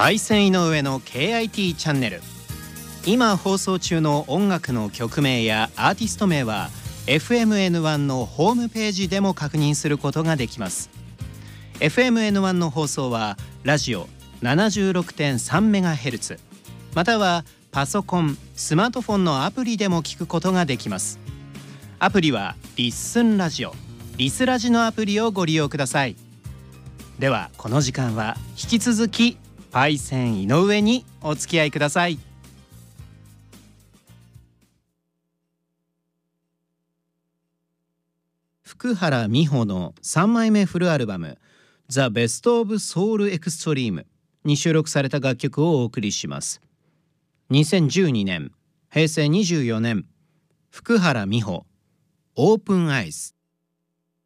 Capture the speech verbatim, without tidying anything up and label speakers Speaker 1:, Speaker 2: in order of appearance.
Speaker 1: パイセン井上の ケーアイティー チャンネル。今放送中の音楽の曲名やアーティスト名は エフエムエヌワン のホームページでも確認することができます。 エフエムエヌワン の放送はラジオ ななじゅうろくてんさんメガヘルツ またはパソコン、スマートフォンのアプリでも聞くことができます。アプリはリッスンラジオ、リスラジのアプリをご利用ください。ではこの時間は引き続きパイセン井上にお付き合いください。福原美穂のさんまいめフルアルバム The Best of Soul Extreme に収録された楽曲をお送りします。にせんじゅうにねん、へいせいにじゅうよねん、福原美穂オープンアイズ。